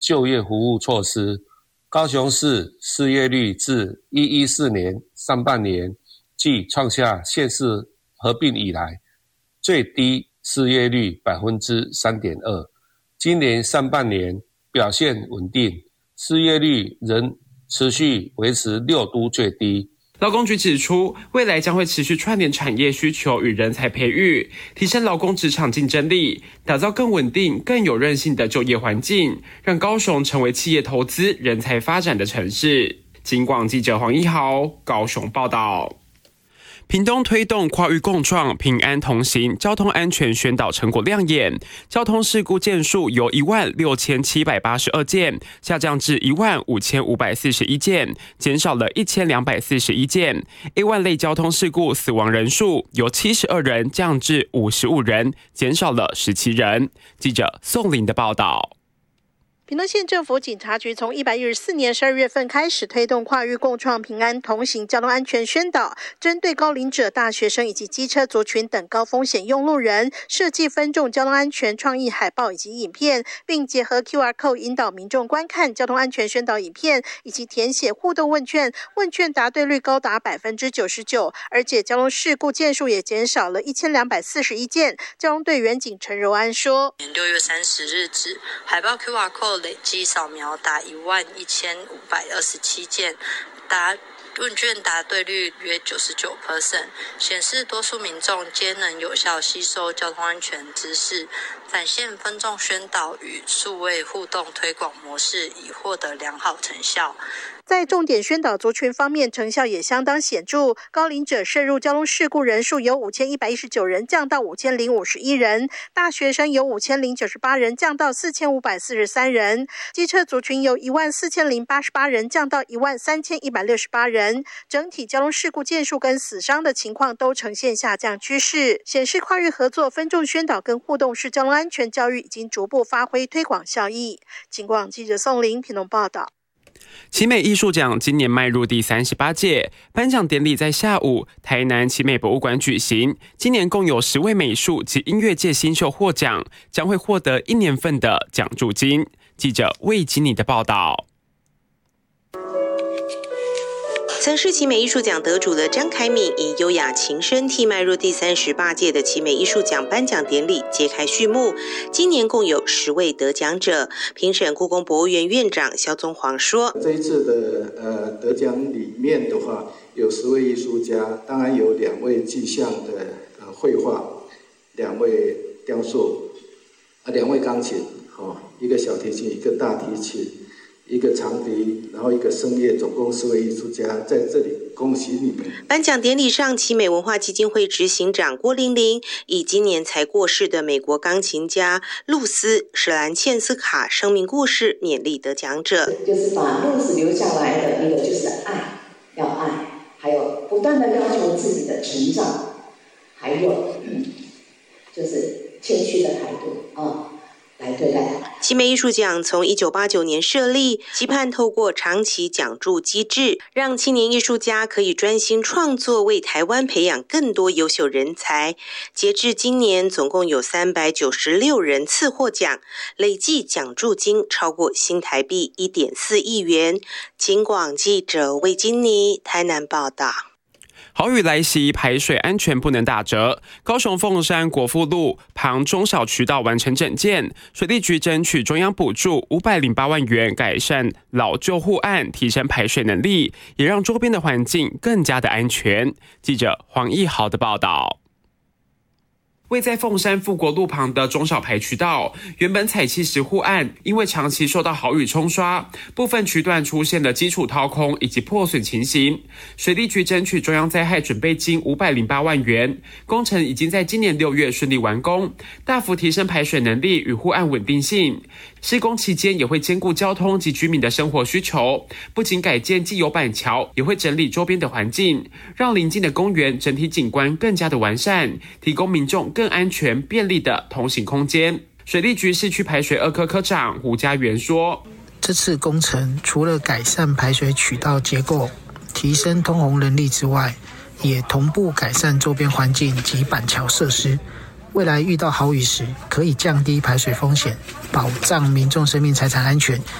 就业服务措施。高雄市失业率自114年上半年即创下县市合并以来最低失业率 3.2%， 今年上半年表现稳定，失业率仍持续维持6都最低。 劳工局指出，未来将会持续串联产业需求与人才培育，提升劳工职场竞争力，打造更稳定、更有韧性的就业环境，让高雄成为企业投资、人才发展的城市。警广记者黄一豪高雄报道。屏东推动跨域共创、平安同行交通安全宣导成果亮眼，交通事故件数由16782件下降至15541件，减少了1241件。A1 类交通事故死亡人数由72人降至55人，减少了17人。记者宋玲的报道。 屏东县政府警察局从114年12月份开始推动跨域共创、平安同行交通安全宣导，针对高龄者、大学生以及机车族群等高风险用路人，设计分众交通安全创意海报以及影片，并结合 QR Code 引导民众观看交通安全宣导影片，以及填写互动问卷，问卷答对率高达 99%， 而且交通事故件数也减少了1241件。交通队员警陈柔安说 ，6月30日止，海报 QR Code累计扫描达11527件，问卷答对率约 99%， 显示多数民众皆能有效吸收交通安全知识，展现分众宣导与数位互动推广模式已获得良好成效。 在重点宣导族群方面，成效也相当显著。高龄者涉入交通事故人数由5119人降到5051人，大学生由5098人降到4543人，机车族群由14088人降到13168人。整体交通事故件数跟死伤的情况都呈现下降趋势，显示跨域合作、分众宣导跟互动式交通安全教育已经逐步发挥推广效益。警广记者宋玲屏东报道。 奇美艺术奖今年迈入第38届，颁奖典礼在下午台南奇美博物馆举行。今年共有10位美术及音乐界新秀获奖，将会获得1年份的奖助金。记者魏吉尼的报道。 曾是奇美艺术奖得主的张凯敏以优雅琴声替迈入第38届的奇美艺术奖颁奖典礼揭开序幕。今年共有10位得奖者，评审故宫博物院院长萧宗煌说：“ 这一次的得奖里面的话，有10位艺术家，当然有2位具象的绘画，2位雕塑，2位钢琴，一个小提琴，一个大提琴。”一个长笛，然后一个声乐，总共10位艺术家在这里，恭喜你们！ 颁奖典礼上，奇美文化基金会执行长郭玲玲以今年才过世的美国钢琴家露丝·史兰茜斯卡生命故事勉励得奖者， 就是把露丝留下来的一个就是爱，要爱，还有不断的要求自己的成长，还有就是谦虚的态度来对待它。 奇美艺术奖从1989年设立，期盼透过长期奖助机制，让青年艺术家可以专心创作，为台湾培养更多优秀人才。截至今年，总共有396人次获奖，累计奖助金超过新台币1.4亿元。警广记者魏金妮台南报道。 豪雨来袭，排水安全不能打折。高雄凤山国父路旁中小渠道完成整建，水利局争取中央补助508万元，改善老旧护岸，提升排水能力，也让周边的环境更加的安全。记者黄义豪的报道。位在凤山富国路旁的中小排渠道，原本采气石护岸，因为长期受到豪雨冲刷，部分渠段出现了基础掏空以及破损情形。水利局争取中央灾害准备金508万元，工程已经在今年6月顺利完工，大幅提升排水能力与护岸稳定性。施工期间也会兼顾交通及居民的生活需求，不仅改建既有板桥，也会整理周边的环境，让邻近的公园整体景观更加的完善，提供民众更安全便利的通行空间。水利局市区排水2科科长胡家元说， 这次工程除了改善排水渠道结构，提升通洪能力之外，也同步改善周边环境及板桥设施， 未来遇到豪雨时，可以降低排水风险，保障民众生命财产安全，